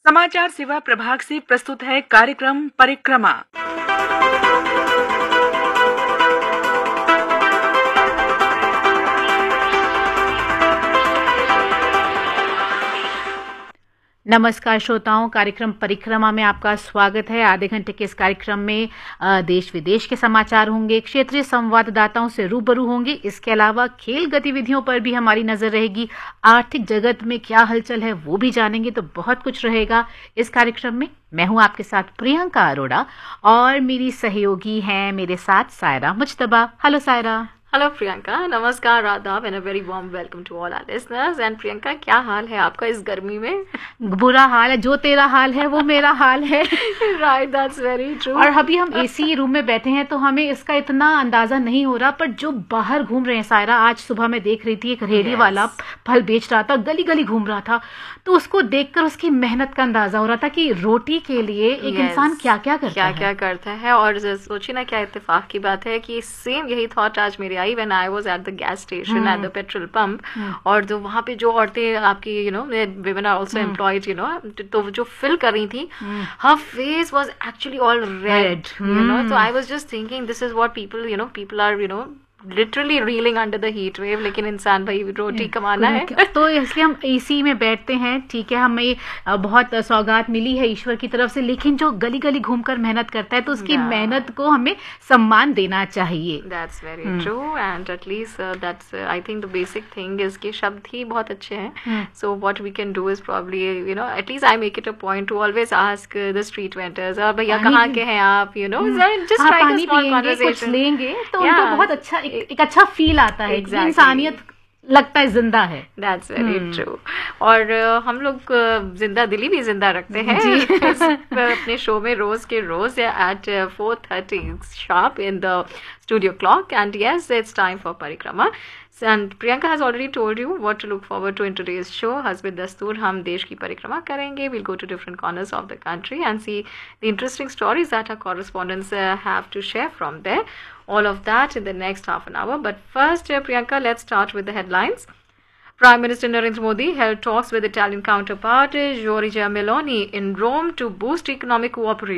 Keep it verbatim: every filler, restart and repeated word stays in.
समाचार सेवा प्रभाग से प्रस्तुत है कार्यक्रम परिक्रमा। नमस्कार श्रोताओं, कार्यक्रम परिक्रमा में आपका स्वागत है। आधे घंटे के इस कार्यक्रम में देश विदेश के समाचार होंगे, क्षेत्रीय संवाददाताओं से रूबरू होंगे। इसके अलावा खेल गतिविधियों पर भी हमारी नजर रहेगी। आर्थिक जगत में क्या हलचल है वो भी जानेंगे, तो बहुत कुछ रहेगा इस कार्यक्रम में। मैं हूं आपके साथ प्रियंका अरोड़ा और मेरी सहयोगी हैं मेरे साथ सायरा मुज्तबा। हेलो सायरा। हेलो प्रियंका, नमस्कार, आदाब and a very warm welcome to all our listeners. And Priyanka, क्या हाल है आपका इस गर्मी में? बुरा हाल है, जो तेरा हाल है वो मेरा हाल है। Right, that's very true. और अभी हम एसी रूम में बैठे हैं तो हमें इसका इतना अंदाजा नहीं हो रहा, पर जो बाहर घूम रहे हैं सायरा, आज सुबह मैं देख रही थी एक रेहड़ी yes. वाला फल बेच रहा था, गली गली घूम रहा था, तो उसको देखकर उसकी मेहनत का अंदाजा हो रहा था कि रोटी के लिए एक yes. इंसान क्या क्या करता क्या है क्या करता है। और सोची ना, क्या इत्तेफाक की बात है कि सेम यही थॉट आज मेरे I when I was at the gas station, at the petrol pump. और जो वहाँ पे जो औरतें आपकी you know women are also employed, you know, तो जो फिल कर रही थी, हर face was actually all red, you know. So I was just thinking this is what people, you know, people are, you know, literally railing under the heat wave. लेकिन इंसान भाई रोटी कमाना है, तो इसलिए हम एसी में बैठते हैं। ठीक है, हमें बहुत सौगात मिली है ईश्वर की तरफ से, लेकिन जो गली गली घूमकर मेहनत करता है तो उसकी yeah. मेहनत को हमें सम्मान देना चाहिए। That's very true. And at least that's I think the basic thing is कि शब्द ही बहुत अच्छे हैं। So what we can do is probably, you know, at least I make it a point two always ask the street vendors, और भैया कहाँ के हैं आप, you know, just try to small conversation लेंगे तो उनको बहुत अच्छा एक अच्छा फील आता है। exactly. इंसानियत लगता है जिंदा है। That's very hmm. true. और uh, हम लोग uh, जिंदा दिली भी जिंदा रखते हैं अपने शो में रोज के रोज eight four thirty sharp in the studio clock. And yes, it's time for परिक्रमा. And Priyanka has already told you what to look forward to in today's show. Hasbid Dastoor, हम देश की परिक्रमा करेंगे. We'll go to different corners of the country and see the interesting stories that our correspondents uh, have to share from there. All of that in the next half an hour. But first, uh, Priyanka, let's start with the headlines. Prime Minister Narendra Modi held talks with Italian counterpart Giorgia Meloni in Rome to boost economic cooperation.